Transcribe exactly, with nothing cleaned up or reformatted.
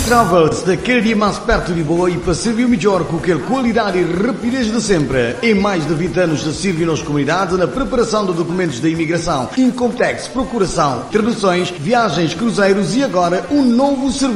Travels, daquele dia mais perto de boa e para servir melhor com aquela qualidade e rapidez de sempre. Em mais de vinte anos de servir nas comunidades na preparação de documentos da imigração, Incomtex, procuração, traduções, viagens, cruzeiros e agora um novo serviço